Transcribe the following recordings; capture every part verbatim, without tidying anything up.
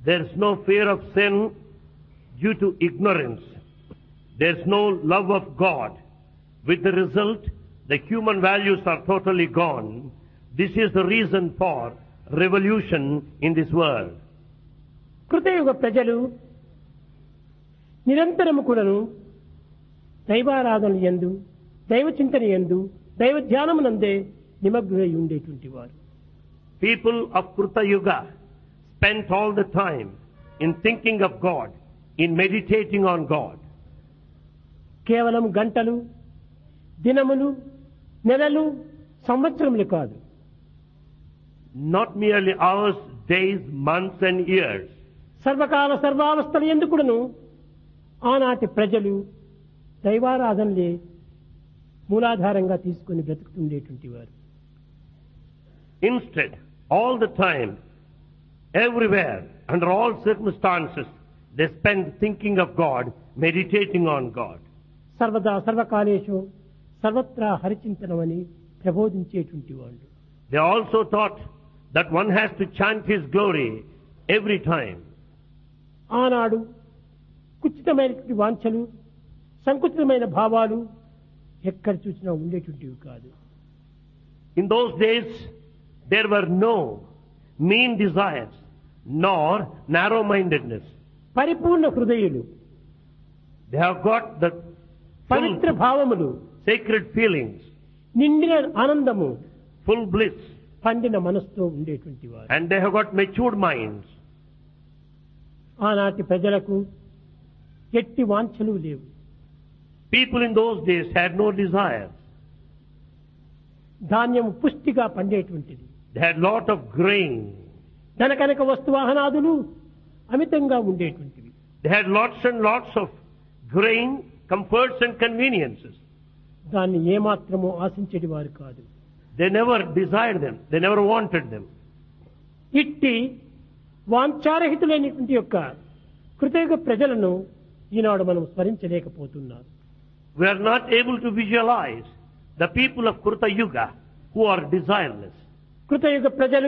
There is no fear of sin due to ignorance. There is no love of God. With the result, the human values are totally gone. This is the reason for revolution in this world. కృతయుగ ప్రజలు నిరంతరము కూడాను దైవారాధన యందు, దైవ చింతన యందు, దైవ ధ్యానమునందే నిమగ్నులై ఉండేటువంటి వారు. People of Kruta Yuga spent all the time in thinking of God, in meditating on God. కేవలం గంటలు, దినములు, నెలలు, సంవత్సరములు కాదు. Not merely hours, days, months and years. సర్వకాల సర్వావస్థలు ఎందుకును ఆనాటి ప్రజలు దైవారాధనలే మూలాధారంగా తీసుకుని బ్రతుకుతుండేటువంటి వారు. Instead, all the time, everywhere, under all circumstances, they spend thinking of God, meditating on God. సర్వదా సర్వకాలేషు సర్వత్రా హరిచింతనమని ప్రబోధించేటువంటి వాళ్ళు. They also taught that one has to chant His glory every time. ఆనాడు కుచితమైనటువంటి వాంఛలు, సంకుచితమైన భావాలు ఎక్కడ చూసినా ఉండేటువంటివి కాదు. In those days, there were no mean desires, nor narrow-mindedness. పరిపూర్ణ హృదయులు, They have got the Pavitra full భావములు, sacred feelings, నిండిన ఆనందము, full bliss, పండిన మనసుతో ఉండేటువంటి వారు. and they have got matured minds. ఆనాటి ప్రజలకు ఎట్టి వాంఛలు లేవు. People in those days had no desires. ధాన్యం పుష్టిగా పండేటువంటిది. They had lot of grain. ధనకనక వస్తువాహనాదులు అమితంగా ఉండేటువంటివి. They had lots and lots of grain, comforts and conveniences. దాన్ని ఏమాత్రమూ ఆశించేటి వారు కాదు. They never desired them. They never wanted them. ఇట్టి వాంఛారహితులైనటువంటి యొక్క కృతయుగ ప్రజలను ఈనాడు మనం స్మరించలేకపోతున్నారు. We are not able to visualize the people of Kruta Yuga who are desireless. కృతయుగ ప్రజలు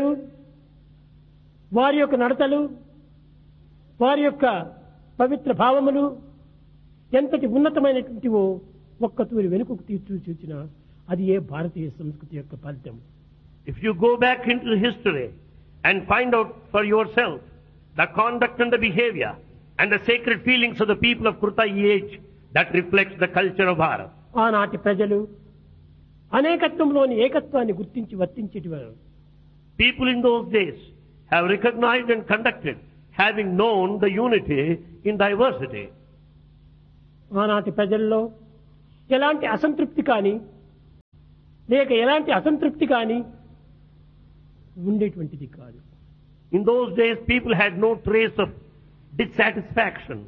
వారి యొక్క నడతలు, వారి యొక్క పవిత్ర భావములు ఎంతటి ఉన్నతమైనటువంటివో ఒక్క తూరి వెనుకకు తీర్చు చూచిన అది ఏ భారతీయ సంస్కృతి యొక్క ఫలితం. If you go back into history and find out for yourself the conduct and the behavior and the sacred feelings of the people of Kruta age, that reflects the culture of Bharat. ఆనాటి ప్రజలు అనేకత్వంలోని ఏకత్వాన్ని గుర్తించి వర్తించేటివారు. People in those days have recognized and conducted, having known the unity in diversity. ఆనాటి ప్రజల్లో ఎలాంటి అసంతృప్తి కానీ లేక ఎలాంటి అసంతృప్తి కానీ ఉండేటువంటిది కాదు. In those days, people had no trace of dissatisfaction.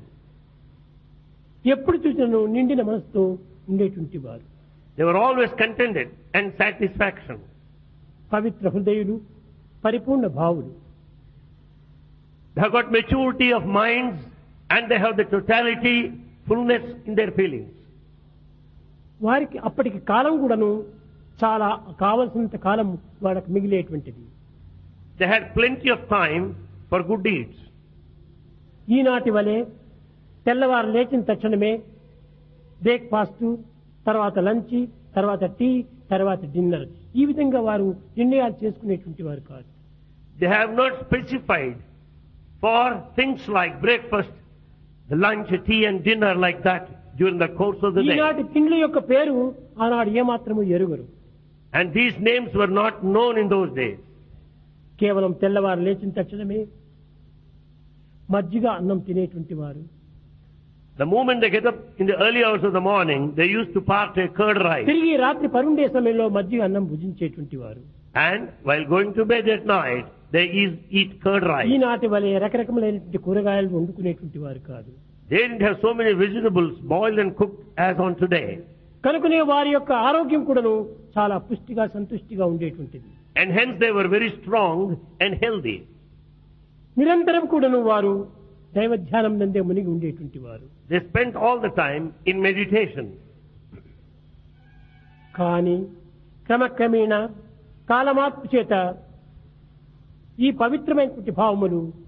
ఎప్పుడు చూసినా నిండిన మనసుతో ఉండేటువంటి వారు. They were always contented and satisfaction. పవిత్ర హృదయులు, పరిపూర్ణ భావులు. They have got maturity of minds and they have the totality, fullness in their feelings. వారికి అప్పటికి కాలం కూడాను చాలా కావలసినంత కాలం వాళ్ళకి మిగిలేటువంటిది. They had plenty of time for good deeds. ఈనాటి వలె తెల్లవారు లేచిన తక్షణమే బ్రేక్ఫాస్ట్, తర్వాత లంచ్, తర్వాత టీ, తర్వాత డిన్నర్, ఈ విధంగా వారు నిర్ణయాలు చేసుకునేటువంటి వారు కాదు. They have not specified for things like breakfast, the lunch, tea and dinner like that during the course of the day. ఈనాటి తిండ్ల యొక్క పేరు ఆనాడు ఏమాత్రము ఎరుగరు. And these names were not known in those days. కేవలం తెల్లవారు లేచిన తక్షణమే మజ్జిగ అన్నం తినేటువంటి వారు. The moment they get up in the early hours of the morning, they used to partake curd rice. తిరిగి రాత్రి పరుండే సమయంలో మజ్జిగ అన్నం భుజించేటువంటి వారు. And while going to bed at night, they eat curd rice. ఈనాటి వలె రకరకములైనటువంటి కూరగాయలు వండుకునేటువంటి వారు కాదు. They didn't have so many vegetables boiled and cooked as on today. కనుకనే వారి యొక్క ఆరోగ్యం కూడాను చాలా పుష్టిగా సంతుష్టిగా ఉండేటువంటిది. And hence they were very strong and healthy. నిరంతరం కూడాను వారు దైవ ధ్యానం నందే మునిగి ఉండేటువంటి వారు. They spent all the time in meditation. కానీ క్రమక్రమేణ కాలమార్పు చేత ఈ పవిత్రమైనటువంటి భావములు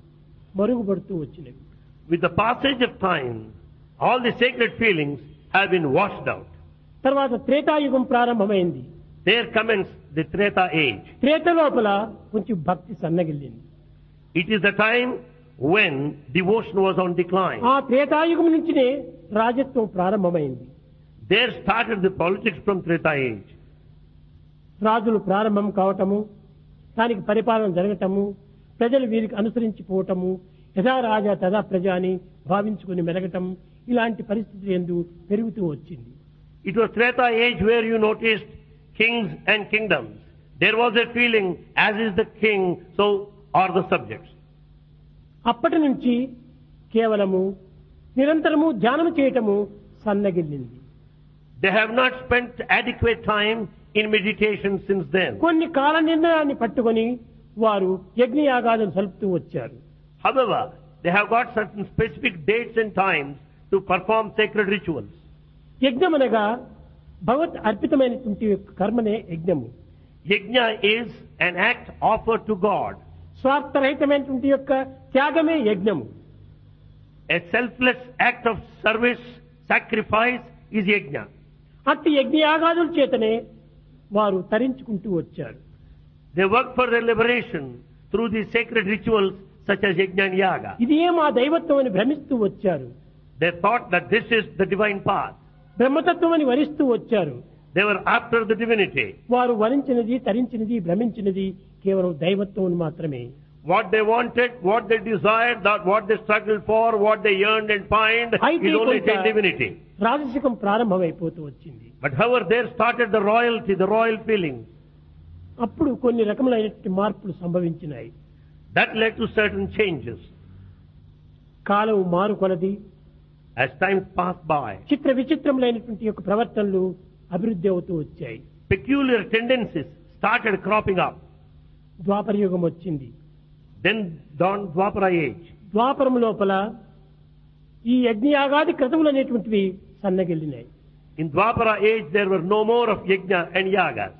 మరుగుపడుతూ వచ్చినవి. With the passage of time, all the sacred feelings have been washed out. తర్వాత త్రేతాయుగం ప్రారంభమైంది. There commenced the Treta age. Treta లోపల కొంచెం భక్తి సన్నగిల్లింది. It is the time when devotion was on decline. ఆ త్రేతాయుగం నుంచినే రాజత్వం ప్రారంభమైంది. There started the politics from Treta age. రాజులు ప్రారంభం కావటము, దానికి పరిపాలన జరగటము, ప్రజలు వీరికి అనుసరించిపోవటము, యథా రాజా తదా ప్రజ అని భావించుకుని మెలగటం, ఇలాంటి పరిస్థితులు ఎందు పెరుగుతూ వచ్చింది. It was Treta age where you noticed kings and kingdoms. There was a feeling, as is the king, so are the subjects. అప్పటి నుంచి కేవలము నిరంతరము ధ్యానం చేయటము సన్నగిల్లింది. They have not spent adequate time in meditation since then. కొన్ని కాల నిర్ణయాన్ని పట్టుకొని వారు యజ్ఞయాగాదులు సలుపుతూ వచ్చారు. However, they have got certain specific dates and times to perform sacred rituals. యజ్ఞమనగా భగవత్ అర్పితమైనటువంటి కర్మనే యజ్ఞము. Yajna is an act offered to God. స్వార్థరహితమైనటువంటి యొక్క త్యాగమే యజ్ఞము. A selfless act of service, sacrifice is yajna. అట్టి యజ్ఞయాగాదుల చేతనే వారు తరించుకుంటూ వచ్చారు. They work for their liberation through these sacred rituals such as yajna and yaga. ఇదే మా దైవత్వం అని భ్రమిస్తూ వచ్చారు. They thought that this is the divine path. బ్రహ్మతత్వం అని వరిస్తూ వచ్చారు. They were after the divinity. వారు వరించినది, తరించినది, భ్రమించినది కేవలం దైవత్వం మాత్రమే. What they wanted, what they desired, that what they struggled for, what they yearned and pined is only the divinity. రాజసికం ప్రారంభమైపోతూ వచ్చింది. But however, there started the royalty, the royal feelings. అప్పుడు కొన్ని రకములైనటువంటి మార్పులు సంభవించినాయి. That led to certain changes. కాలం మారు కొలది As time passed by, చిత్ర విచిత్రములైనటువంటి యొక్క ప్రవర్తనలు అభివృద్ధి అవుతూ వచ్చాయి. peculiar tendencies started cropping up. ద్వాపర యుగం వచ్చింది. Then dawned Dwapara age. ద్వాపరం లోపల ఈ యజ్ఞయాగాది క్రతువులు అనేటువంటివి సన్నగిల్లినాయి. In Dwapara age, there were no more of yajna and yagas.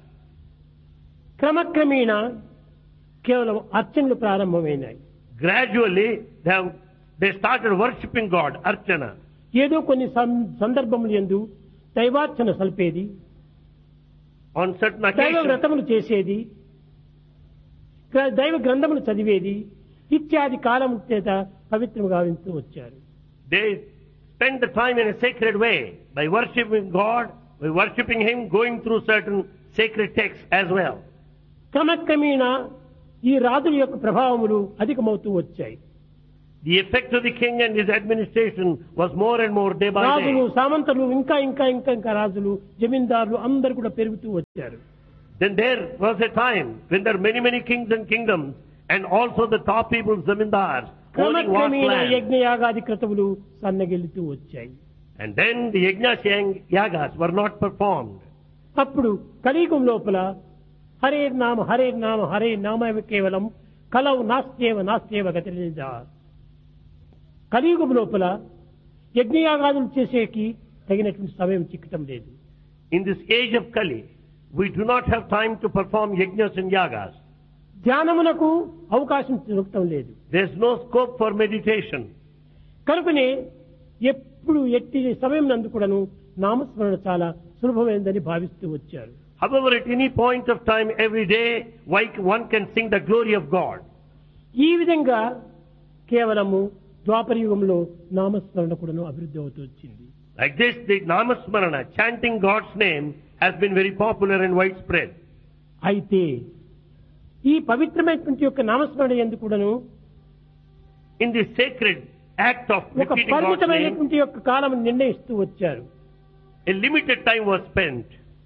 క్రమక్రమేణా కేవలం అర్చనలు ప్రారంభమైనాయి. Gradually, they, have, they started worshipping God, archana. ఏదో కొన్ని సందర్భములు యందు దైవార్చన సల్పేది, On certain దైవ occasions, వ్రతములు చేసేది, దైవ గ్రంథములు చదివేది ఇత్యాది కాలం చేత పవిత్రము గావిస్తూ వచ్చారు. they spend the time in a sacred way by worshipping God, by worshipping Him, going through certain sacred texts as well. క్రమక్రమేణా ఈ రాజుల యొక్క ప్రభావములు అధికమవుతూ వచ్చాయి. The effect of the king and his administration was more and more day by రాజులు, day. సామంతులు, ఇంకా ఇంకా ఇంకా ఇంకా రాజులు, జమీందారులు అందరూ కూడా పెరుగుతూ వచ్చారు. Then there was a time when there were many, many kings and kingdoms, and also the top people, zamindars, owning vast క్రమక్రమేణా land. యజ్ఞయాగాది క్రతువులు సన్నగిల్లుతూ వచ్చాయి. And then the yajnas and yagas were not performed. అప్పుడు కలియుగం లోపల హరే నామ హరే నామ హరే నామ కేవలం కలౌ నాస్త్యేవ నాస్త్యేవ గతిరేజ. కలియుగం లోపల యజ్ఞయాగాదులు చేసేకి తగినటువంటి సమయం చిక్కటం లేదు. In this age of Kali, we do not have time to perform yajnas and yagas. ధ్యానమునకు అవకాశం దొరకటం లేదు. There is no scope for meditation. కనుకనే ఎప్పుడు ఎట్టి సమయం నందు కూడాను నామస్మరణ చాలా సులభమైందని భావిస్తూ వచ్చారు. However, at any point of time, every day, one can sing the glory of God. ఈ విధంగా కేవలము ద్వాపర యుగంలో నామస్మరణ కూడాను అభివృద్ధి అవుతూ వచ్చింది. Like this, the Namasmarana, chanting God's name, has been very popular and widespread. అయితే ఈ పవిత్రమైనటువంటి యొక్క నామస్మరణ ఎందుకు కూడాను In this sacred act of ఒక repeating God's name, పరిమితమైనటువంటి యొక్క కాలం నిర్ణయిస్తూ వచ్చారు. a limited time was spent.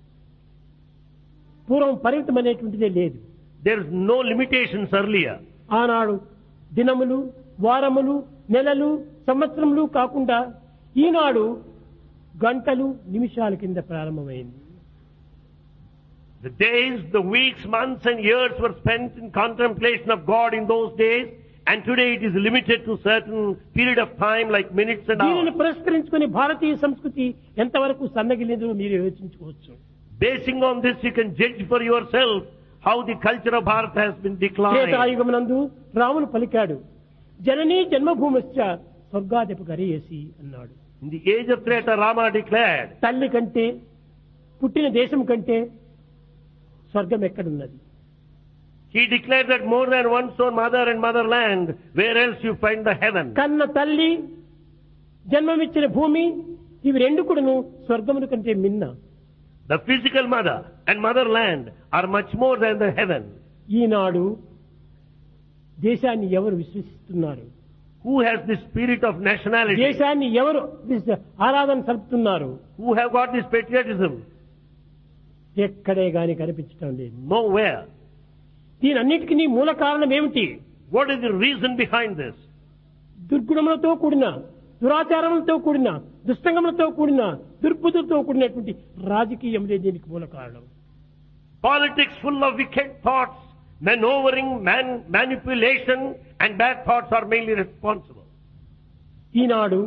పూర్వం పరిమితమైనటువంటిదే లేదు. There is no limitations earlier. ఆనాడు దినములు, వారములు, నెలలు, సంవత్సరములు కాకుండా ఈనాడు గంటలు, నిమిషాల కింద ప్రారంభమైంది. The days, the weeks, months and years were spent in contemplation of God in those days, and today it is limited to certain period of time like minutes and దీనిని hours. పురస్కరించుకుని భారతీయ సంస్కృతి ఎంతవరకు సన్నగిలిందో మీరు యోచించుకోవచ్చు. Basing on this, you can judge for yourself how the culture of Bharat has been declined. త్రేతాయుగమునందు రాముడు పలికాడు, జననీ జన్మభూమిశ్చ స్వర్గాధిప గరీయసి అన్నాడు. In the age of Treta, Rama declared, తల్లి కంటే పుట్టిన దేశం కంటే స్వర్గం ఎక్కడున్నది? he declared that more than one's own mother and motherland, where else you find the heaven? కన్న తల్లి, జన్మమిచ్చిన భూమి, ఇవి రెండు కూడాను స్వర్గముల కంటే మిన్న. The physical mother and motherland are much more than the heaven. ఈనాడు దేశాన్ని ఎవరు విశ్వసిస్తున్నారు? Who has the spirit of nationality? దేశాన్ని ఎవరు విశ్వ- ఆరాధన సలుపుతున్నారు? Who have got this patriotism? ఎక్కడే గాని కనిపించటం లేదు. Nowhere. దీనన్నిటికీ మూల కారణం ఏమిటి? What is the reason behind this? దుర్గుణములతో కూడిన, దురాచారములతో కూడిన, దుష్టంగములతో కూడిన, దుర్బుద్ధులతో కూడినటువంటి రాజకీయములే దీనికి మూల కారణం. Politics full of wicked thoughts, maneuvering, man, manipulation and bad thoughts are mainly responsible. ఈనాడు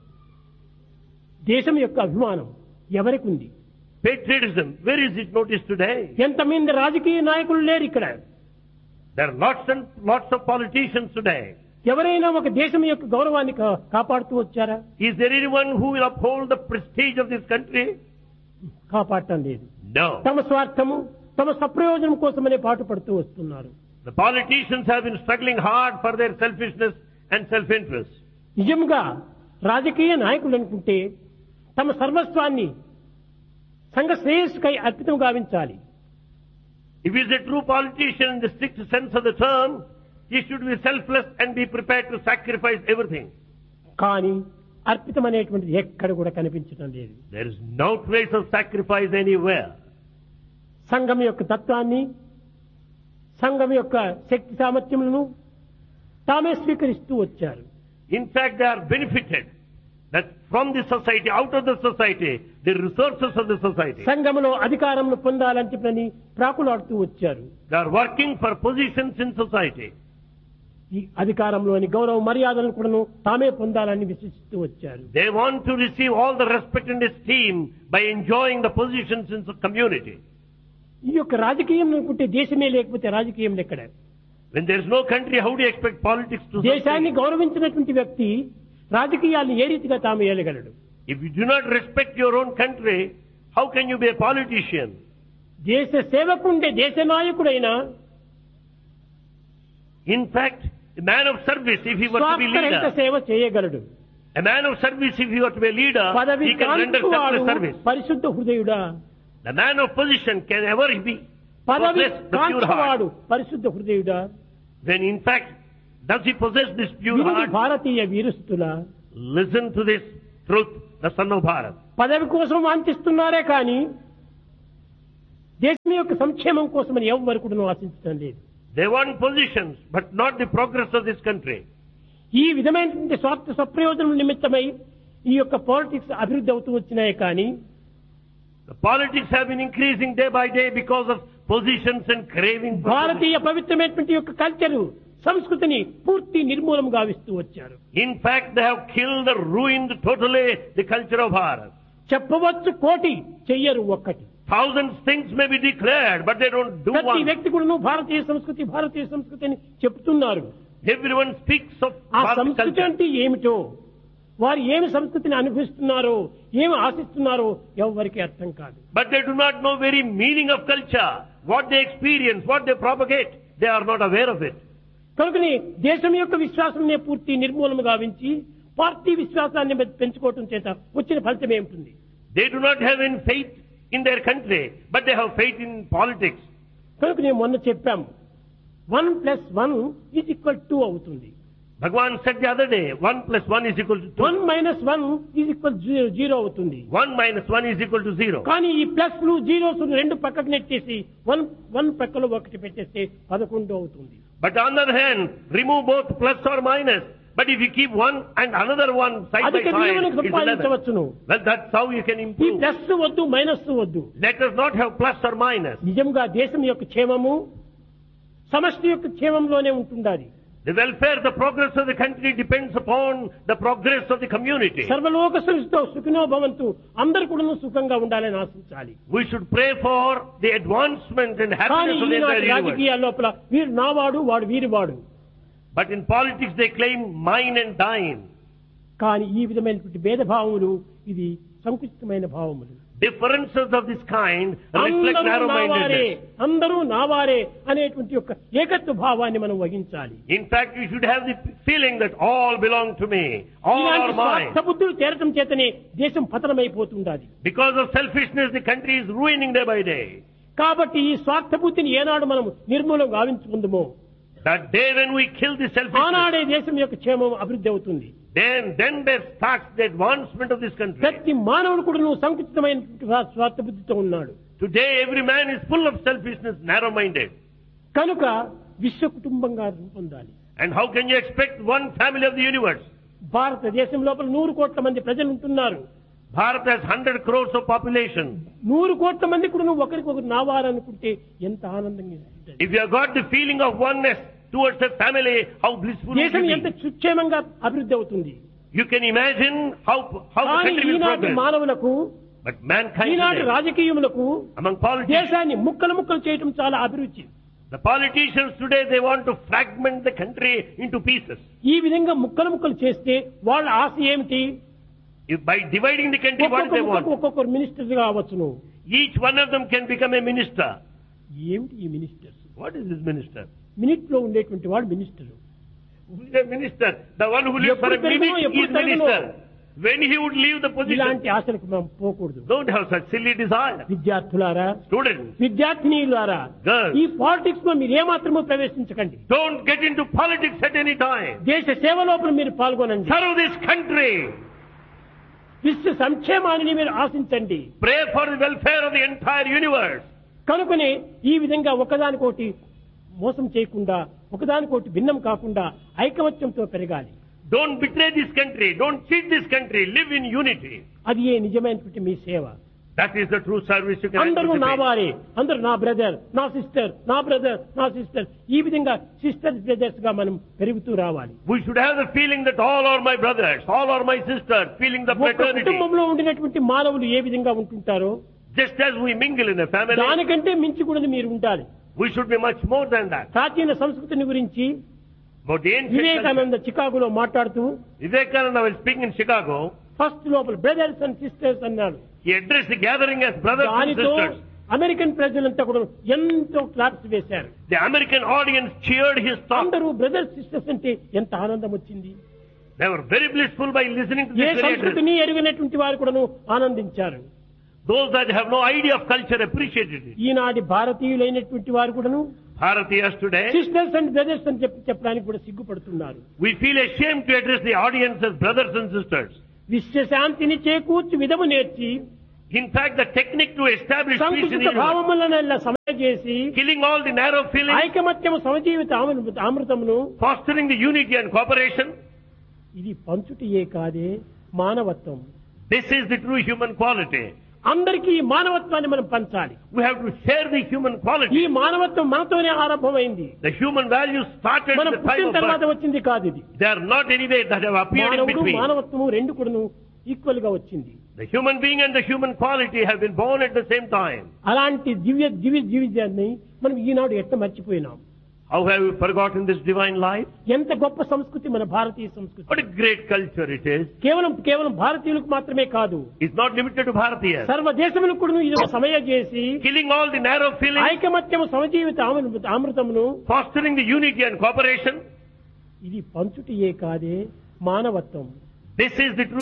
దేశం యొక్క అభిమానం ఎవరికి ఉంది? Patriotism, where is it noticed today? ఎంతమంది రాజకీయ నాయకులు లేరు ఇక్కడ. There are lots and lots of politicians today. ఎవరైనా ఒక దేశం యొక్క గౌరవాన్ని కా- కాపాడుతూ వచ్చారా? Is there anyone who will uphold the prestige of this country? కాపాడటం లేదు. No. తమ స్వార్థము, తమ సప్రయోజనం కోసమనే పాటుపడుతూ వస్తున్నారు. The politicians have been struggling hard for their selfishness and self-interest. నిజంగా రాజకీయ నాయకులు అనుకుంటే తమ సర్వస్వాన్ని సంఘ శ్రేయస్సుకై అర్పితం గావించాలి. If he is a true politician in the strict sense of the term, he should be selfless and be prepared to sacrifice everything. కానీ అర్పితం అనేటువంటిది ఎక్కడ కూడా కనిపించడం లేదు. There is no trace of sacrifice anywhere. సంఘం యొక్క తత్వాన్ని, సంఘం యొక్క శక్తి సామర్థ్యములను తామే స్వీకరిస్తూ వచ్చారు. In fact, they are benefited that from the society, out of the society, the resources of the society. సంఘములో అధికారమును పొందాలని చెప్పని ప్రాకులాడుతూ వచ్చారు. They are working for positions in society. ఈ అధికారంలోని గౌరవ మర్యాదలను కూడాను తామే పొందాలని విశ్వసిస్తూ వచ్చారు. They want to receive all the respect and esteem by enjoying the positions in the community. ఈ యొక్క రాజకీయం అనుకుంటే దేశమే లేకపోతే రాజకీయం ఎక్కడ? When there is no country, how do you expect politics to దేశాన్ని succeed? గౌరవించినటువంటి వ్యక్తి రాజకీయాలను ఏ రీతిగా తాము ఏలగలడు? If you do not respect your own country, how can you be a politician? దేశ సేవకుండే దేశ నాయకుడైనా In fact, a man of service, if he were to be స్వార్థరహిత leader, సేవ చేయగలడు. a man of service, if he were to be a leader, పదవి he can render కాంచువాడు selfless service. పరిశుద్ధ హృదయుడా. The man of position can ever be పదవి possess the pure కాంచువాడు heart. పరిశుద్ధ హృదయుడా. Then in fact, does he possess this pure వీరు heart? Bharatiya వీరస్తుల Listen to this truth, the son of Bharat. పదవి కోసం వాంఛిస్తున్నారే కానీ దేశం యొక్క సంక్షేమం కోసమని ఎవరు కూడా ఆశించడం లేదు. They want positions, but not the progress of this country. ఈ విధమైనటువంటి స్వార్థ సప్రయోజనం నిమిత్తమై ఈ యొక్క పాలిటిక్స్ అభివృద్ధి అవుతూ వచ్చినాయి కానీ The politics have been increasing day by day because of positions and craving for positions. భారతీయ పవిత్రమైనటువంటి యొక్క కల్చరు, సంస్కృతిని పూర్తి నిర్మూలం గావిస్తూ వచ్చారు. In fact, they have killed or ruined totally the culture of Bharat. చెప్పవచ్చు కోటి, చెయ్యరు ఒక్కటి. Thousands things may be declared, but they don't do ప్రతి one. వ్యక్తి కూడా భారతీయ సంస్కృతి భారతీయ సంస్కృతి అని చెప్తున్నారు. Everyone speaks of ఆ Bharat సంస్కృతి culture. అంటే ఏమిటో, వారు ఏమి సంస్కృతిని అనుభవిస్తున్నారో, ఏమి ఆశిస్తున్నారో ఎవరికి అర్థం కాదు. But they do not know very meaning of culture, what they experience, what they propagate. They are not aware of it. కనుకని దేశం యొక్క విశ్వాసాన్ని పూర్తి నిర్మూలన గావించి పార్టీ విశ్వాసాన్ని పెంచుకోవటం చేత వచ్చిన ఫలితం ఏమిటి? They do not have any faith in their country, but they have faith in politics. కనుక నేను మొన్న చెప్పాము, one plus one is equal two అవుతుంది. Bhagavan said the other day, one plus one is equal to two. One minus one is equal zero అవుతుంది. one minus one is equal to zero. కానీ ఈ plus లు zeros రెండు పక్కకు నెట్టేసి one one పక్కలో ఒకటి పెట్టేస్తే పదకొండు అవుతుంది. But on the other hand, remove both plus or minus. But if you keep one and another one side by అధిక side, విలువను it's eleven. సంపాదించవచ్చును. Well, that's how you can ఈ improve. ప్లస్ వద్దు, minus వద్దు. Let us not have plus or minus. నిజంగా దేశం యొక్క క్షేమము సమష్టి యొక్క క్షేమంలోనే ఉంటుండాలి. The welfare, the progress of the country depends upon the progress of the community. సర్వలోక సృష్టితో సుఖినో భవంతు, అందరు కూడా సుఖంగా ఉండాలని ఆశించాలి. We should pray for the advancement and కానీ happiness of the ఈనాటి entire universe. రాజకీయాల లోపల వీరు నావాడు, వాడు వీరివాడు. But in politics they claim mine and thine. కానీ ఈ విధమైనటువంటి భేదభావములు ఇది సంకుచితమైన భావములు. Differences of this kind reflect అందరూ నావారే, narrow-mindedness. అందరూ నావారే అనేటువంటి యొక్క ఏకత్వ భావాన్ని మనం వహించాలి. In fact, you should have the feeling that all belong to me, all ఇలాంటి are mine. స్వార్థ బుద్ధులు చేరటం చేతనే దేశం పతనమైపోతుండాలి. Because of selfishness, the country is ruining day by day. కాబట్టి ఈ స్వార్థ బుద్ధిని ఏనాడు మనం నిర్మూలం గావించుకుందామో That day when we kill the selfishness, ఆనాడే దేశం యొక్క క్షేమం అభివృద్ధి అవుతుంది. then then there starts the advancement of this country. ప్రతి మానవుడు కూడా నువ్వు సంకుచితమైన స్వార్థ బుద్ధితో ఉన్నాడు. Today every man is full of selfishness, narrow-minded. కనుక విశ్వ కుటుంబంగా రూపొందాలి. And how can you expect one family of the universe? భారతదేశం లోపల నూరు కోట్ల మంది ప్రజలు ఉంటున్నారు. Bharat has one hundred crores of population. నూరు కోట్ల మంది కూడా నువ్వు ఒకరికొకరు నావారనుకుంటే ఎంత ఆనందంగా ఉంటుంది. If you have got the feeling of oneness towards a family, how blissful దేశం will ఎంత you be? సుక్షేమంగా అభివృద్ధి అవుతుంది. You can imagine how how the కానీ country will ఈనాటి progress. మానవులకు, But mankind ఈనాటి today, రాజకీయములకు among politicians, దేశాన్ని ముక్కలు ముక్కలు చేయటం చాలా అభిరుచి. the politicians today, they want to fragment the country into pieces. ఈ విధంగా ముక్కలు ముక్కలు చేస్తే వాళ్ళ ఆశ ఏమిటి? If by dividing the country, what do ఒక్కొక్క they ముక్కకు want? ఒక్కొక్కరు మినిస్టర్ కావచ్చును. Each one of them can become a minister. ఏమిటి ఈ ministers? What is this minister? Minute లో ఉండేటువంటి వాడు minister. Who is a minister? The one who lives for a ఎప్పుడు పెరుగునో, minute ఎప్పుడు is తరుగునో. minister. When he would leave the position, ఇలాంటి ఆశలకు మనం పోకూడదు. don't have such silly desire. విద్యార్థులారా, Students, విద్యార్థినీలారా, Girls. ఈ పాలిటిక్స్ లో మీరు ఏమాత్రమూ ప్రవేశించకండి. don't get into politics at any time. దేశ సేవ లోపల మీరు పాల్గొనండి. Serve this country. విశ్వ సంక్షేమాన్ని మీరు ఆశించండి. Pray for the welfare of the entire universe. కనుకనే ఈ విధంగా ఒకదానికోటి మోసం చేయకుండా, ఒకదానికోటి భిన్నం కాకుండా ఐకమత్యంతో పెరగాలి. Don't betray this country. Don't cheat this country. Live in unity. అది ఏ నిజమైనటువంటి మీ సేవ. That is the true service you can అందరూ నా anticipate. వారే, అందరూ నా బ్రదర్, నా సిస్టర్, నా బ్రదర్, నా సిస్టర్, ఈ విధంగా సిస్టర్స్ బ్రదర్స్ గా మనం పెరుగుతూ రావాలి. We should have the feeling that all are my brothers, all are my sisters, feeling the ఒక fraternity. కుటుంబంలో ఉండినటువంటి మానవులు ఏ విధంగా ఉంటుంటారో Just as we mingle in a family, దానికంటే మించి కూడా మీరు ఉండాలి. we should be much more than that. ప్రాచీన సంస్కృతిని గురించి But the ancient culture, Vivekananda చికాగోలో మాట్లాడుతూ Vivekananda was speaking in Chicago. First లోపల బ్రదర్స్ అండ్ సిస్టర్స్ అన్నాడు. He addressed the gathering as brothers and దానితో sisters. అమెరికన్ ప్రజలంతా కూడా ఎంతో క్లాప్స్ వేశారు. The American audience cheered his talk. అందరూ బ్రదర్స్ సిస్టర్స్ అంటే ఎంత ఆనందం వచ్చింది. They were very blissful by listening to A this very address. సంస్కృతిని ఎరుగినటువంటి వారు కూడా ఆనందించారు. Those that have no idea of culture appreciated it. ఈనాటి భారతీయులైనటువంటి వారు కూడాను Bharatiyas today, sisters and brothers అని చెప్పి చెప్పడానికి కూడా సిగ్గుపడుతున్నారు. we feel ashamed to address the audience as brothers and sisters. విశ్వశాంతిని చేకూర్చి విధము నేర్చి In fact, the technique to establish peace in the సంకుచిత universe, భావములనల్లా సమయ చేసి killing all the narrow feelings, ఐకమత్యము సమజీవిత ఆమ- అమృతమును fostering the unity and cooperation, ఇది పంచుటియే కాదే మానవత్వం. this is the true human quality. అందరికీ ఈ మానవత్వాన్ని మనం పంచాలి. We have to share the human ఈ quality. మానవత్వం మనతోనే ఆరంభమైంది. The human values started మనం at the time పుట్టిన of తర్వాత birth. వచ్చింది కాదు ఇది. They are not anyway that have appeared in మానవుడు between. మానవత్వము రెండు కూడాను ఈక్వల్ గా వచ్చింది. The human being and the human quality have been born at the same time. అలాంటి దివ్య దివ్య జీవితాన్ని మనం ఈనాడు ఎట్ట మర్చిపోయినాం. How have we forgotten this divine life? ఎంత గొప్ప సంస్కృతి మన భారతీయ సంస్కృతి. What a great culture it is. కేవలం కేవలం భారతీయులకు మాత్రమే కాదు, It's not limited to Bharatiyas. సర్వ దేశములకు కూడా ఇది ఒక సమయ చేసి Killing all the narrow feelings, ఐకమత్యము సమజీవిత ఆమ- అమృతమును fostering the unity and cooperation, ఇది పంచుటియే కాదే మానవత్వం. this is the true